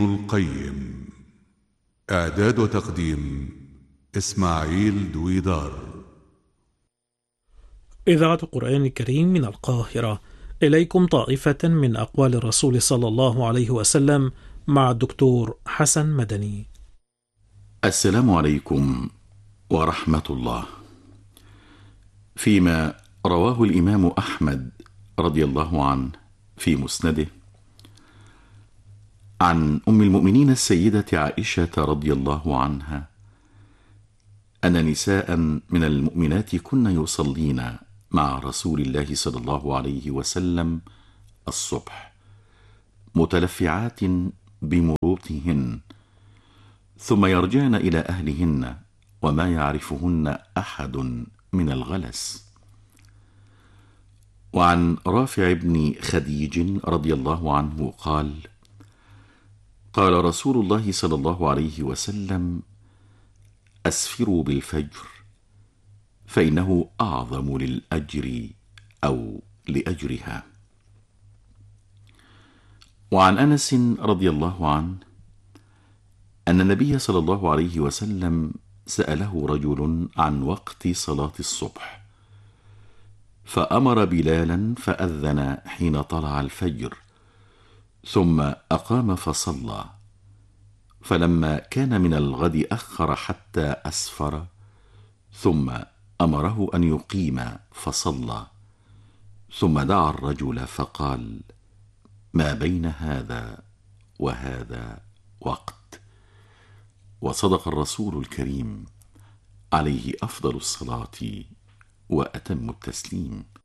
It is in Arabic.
القيم. إعداد وتقديم إسماعيل دويدار. إذاعة القرآن الكريم من القاهرة، إليكم طائفة من أقوال الرسول صلى الله عليه وسلم مع الدكتور حسن مدني. السلام عليكم ورحمة الله. فيما رواه الإمام أحمد رضي الله عنه في مسنده عن أم المؤمنين السيدة عائشة رضي الله عنها أن نساء من المؤمنات كن يصلين مع رسول الله صلى الله عليه وسلم الصبح متلفعات بمروطهن، ثم يرجعن إلى أهلهن وما يعرفهن أحد من الغلس. وعن رافع بن خديج رضي الله عنه قال: قال رسول الله صلى الله عليه وسلم: أسفروا بالفجر فإنه أعظم للأجر أو لأجرها. وعن أنس رضي الله عنه أن النبي صلى الله عليه وسلم سأله رجل عن وقت صلاة الصبح، فأمر بلالا فأذن حين طلع الفجر، ثم أقام فصلى، فلما كان من الغد أخر حتى أسفر، ثم أمره أن يقيم فصلى، ثم دعا الرجل فقال: ما بين هذا وهذا وقت. وصدق الرسول الكريم عليه أفضل الصلاة وأتم التسليم.